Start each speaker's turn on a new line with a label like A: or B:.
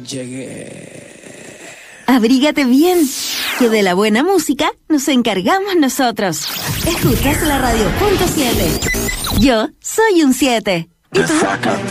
A: Llegué.
B: Abrígate bien, que de la buena música nos encargamos nosotros. Escuchas la radio .7. Yo soy un 7. ¿Y tú?